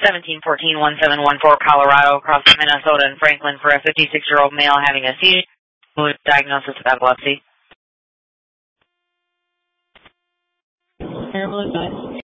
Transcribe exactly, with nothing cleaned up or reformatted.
seventeen fourteen one seven one four Colorado, crossing Minnesota and Franklin for a fifty-six-year-old male having a seizure with diagnosis of epilepsy. Terrible advice.